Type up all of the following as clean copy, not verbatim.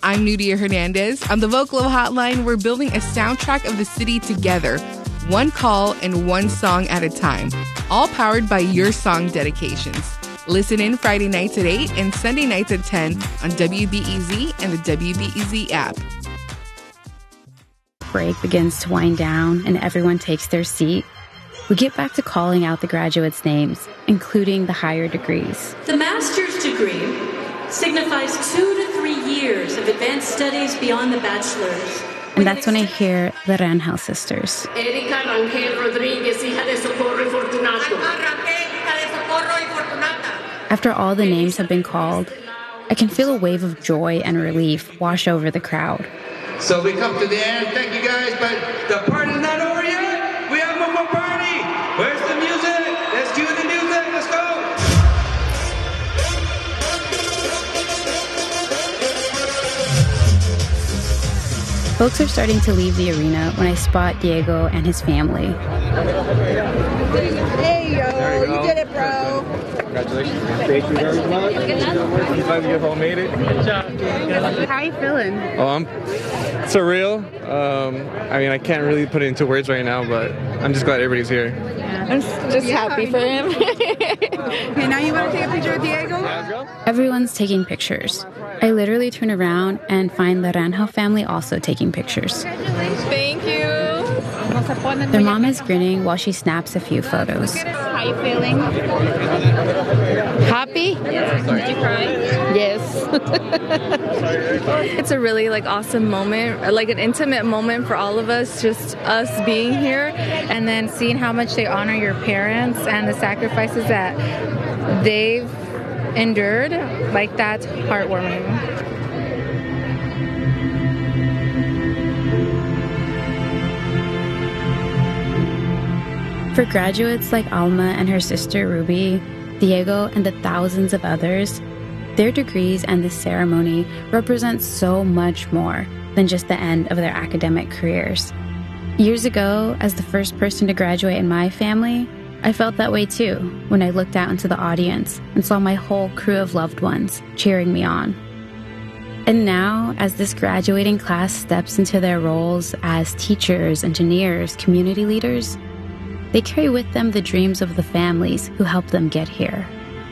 I'm Nudia Hernandez. On the Vocalo Hotline, we're building a soundtrack of the city together, one call and one song at a time, all powered by your song dedications. Listen in Friday nights at 8 and Sunday nights at 10 on WBEZ and the WBEZ app. Break begins to wind down and everyone takes their seat. We get back to calling out the graduates' names, including the higher degrees. The master's degree signifies 2 to 3 years of advanced studies beyond the bachelor's. And that's when I hear the Rangel sisters. Erika Rangel Rodriguez, hija de Socorro y Fortunato. After all the names have been called, I can feel a wave of joy and relief wash over the crowd. So we come to the end. Thank you guys, but the party's not over yet. We have one more party. Where's the music? Let's cue the music. Let's go. Folks are starting to leave the arena when I spot Diego and his family. Hey, yo, you did it, bro. Congratulations. Thank you very much. I'm glad you all made it. Good job. How are you feeling? Oh, I'm surreal. I mean, I can't really put it into words right now, but I'm just glad everybody's here. I'm just happy for him. Okay, now you want to take a picture with Diego? Everyone's taking pictures. I literally turn around and find the Rangel family also taking pictures. Thank you. Their mom is grinning while she snaps a few photos. How are you feeling? Happy? Yes. Did you cry? Yes. It's a really awesome moment, like an intimate moment for all of us, just us being here, and then seeing how much they honor your parents and the sacrifices that they've endured. That's heartwarming. For graduates like Alma and her sister Ruby, Diego, and the thousands of others, their degrees and this ceremony represent so much more than just the end of their academic careers. Years ago, as the first person to graduate in my family, I felt that way too when I looked out into the audience and saw my whole crew of loved ones cheering me on. And now, as this graduating class steps into their roles as teachers, engineers, community leaders, they carry with them the dreams of the families who helped them get here.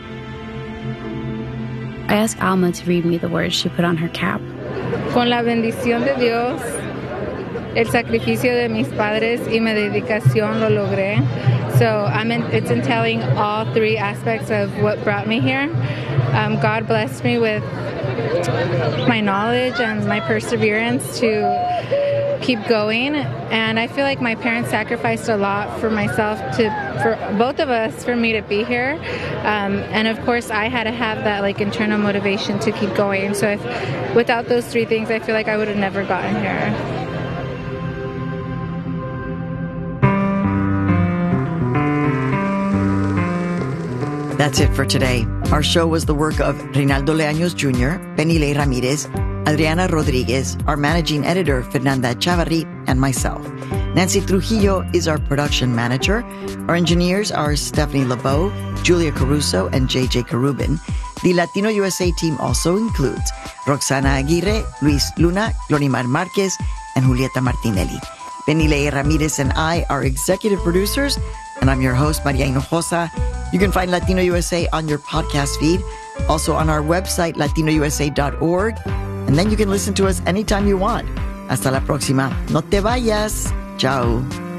I asked Alma to read me the words she put on her cap. Con la bendición de Dios, el sacrificio de mis padres y mi dedicación lo logré. So it's entailing all 3 aspects of what brought me here. God blessed me with my knowledge and my perseverance to keep going, and I feel like my parents sacrificed a lot for myself, for both of us, for me to be here, and of course I had to have that internal motivation to keep going. So without those 3 things, I feel like I would have never gotten here. That's it for today. Our show was the work of Reynaldo Leaños Jr., Benilei Ramirez, Adriana Rodriguez, our managing editor, Fernanda Chavarri, and myself. Nancy Trujillo is our production manager. Our engineers are Stephanie LeBeau, Julia Caruso, and JJ Carubin. The Latino USA team also includes Roxana Aguirre, Luis Luna, Glorimar Marquez, and Julieta Martinelli. Benilei Ramirez and I are executive producers, and I'm your host, Maria Hinojosa. You can find Latino USA on your podcast feed, also on our website, latinousa.org, and then you can listen to us anytime you want. Hasta la próxima. No te vayas. Ciao.